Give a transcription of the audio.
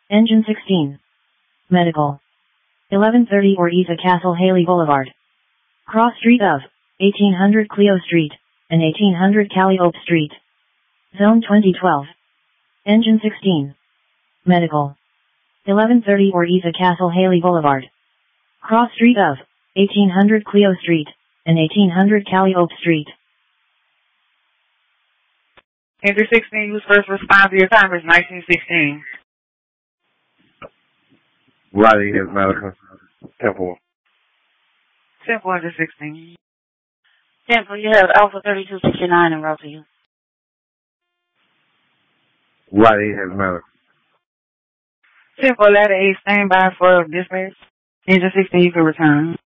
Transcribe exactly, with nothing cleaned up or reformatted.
Engine sixteen. Medical. eleven thirty or Isa Castle Haley Boulevard. Cross street of eighteen hundred Clio Street and eighteen hundred Calliope Street. Zone twenty twelve. Engine sixteen. Medical. eleven thirty or Isa Castle Haley Boulevard. Cross street of eighteen hundred Clio Street and eighteen hundred Calliope Street. Engine sixteen, whose first response to your time is nineteen sixteen. Riley has medical. Temple. Temple Engine sixteen. Temple, you have Alpha thirty-two sixty-nine en route to you. Riley has medical. Temple Ladder eight, stand by for dispatch. Engine sixteen, you can return.